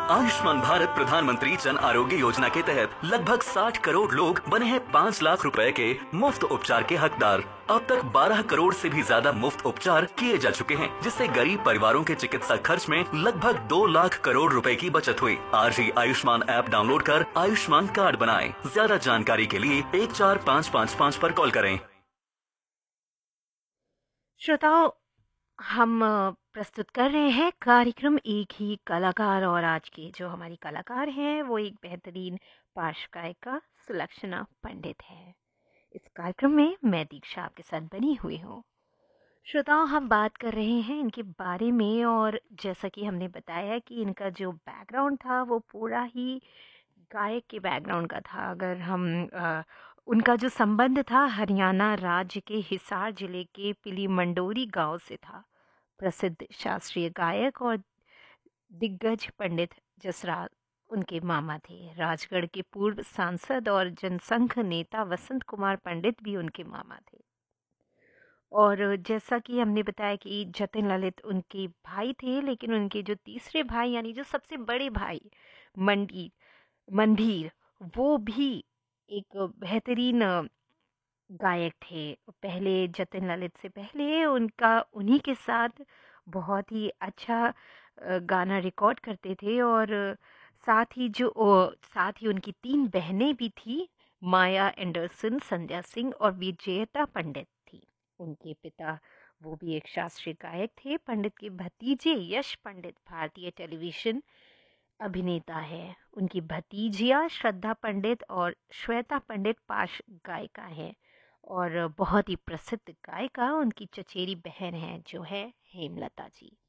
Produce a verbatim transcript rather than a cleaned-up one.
आयुष्मान भारत प्रधानमंत्री जन आरोग्य योजना के तहत लगभग साठ करोड़ लोग बने हैं पाँच लाख रुपए के मुफ्त उपचार के हकदार। अब तक बारह करोड़ से भी ज्यादा मुफ्त उपचार किए जा चुके हैं, जिससे गरीब परिवारों के चिकित्सा खर्च में लगभग दो लाख करोड़ रुपए की बचत हुई। आज ही आयुष्मान ऐप डाउनलोड कर आयुष्मान कार्ड बनाएं। ज्यादा जानकारी के लिए एक चार पाँच पाँच पाँच पर कॉल करें। श्रोताओं, हम प्रस्तुत कर रहे हैं कार्यक्रम एक ही कलाकार, और आज के जो हमारी कलाकार हैं वो एक बेहतरीन पार्श्व गायिका सुलक्षणा पंडित है। इस कार्यक्रम में मैं दीक्षा आपके साथ बनी हुई हूँ। श्रोताओं, हम बात कर रहे हैं इनके बारे में, और जैसा कि हमने बताया कि इनका जो बैकग्राउंड था वो पूरा ही गायक के बैकग्राउंड का था। अगर हम अ, उनका जो संबंध था हरियाणा राज्य के हिसार जिले के पिली मंडोरी गांव से था। प्रसिद्ध शास्त्रीय गायक और दिग्गज पंडित जसराज उनके मामा थे। राजगढ़ के पूर्व सांसद और जनसंघ नेता वसंत कुमार पंडित भी उनके मामा थे। और जैसा कि हमने बताया कि जतिन ललित उनके भाई थे, लेकिन उनके जो तीसरे भाई यानी जो सबसे बड़े भाई मंडी मनभीर, वो भी एक बेहतरीन गायक थे। पहले जतिन ललित से पहले उनका उन्हीं के साथ बहुत ही अच्छा अ, गाना रिकॉर्ड करते थे। और साथ ही जो ओ, साथ ही उनकी तीन बहनें भी थी, माया एंडरसन, संध्या सिंह और विजेता पंडित थी। उनके पिता वो भी एक शास्त्रीय गायक थे। पंडित के भतीजे यश पंडित भारतीय टेलीविजन अभिनेता है। उनकी भतीजियाँ श्रद्धा पंडित और श्वेता पंडित पार्श्व गायिका है। और बहुत ही प्रसिद्ध गायिका उनकी चचेरी बहन है जो है हेमलता जी।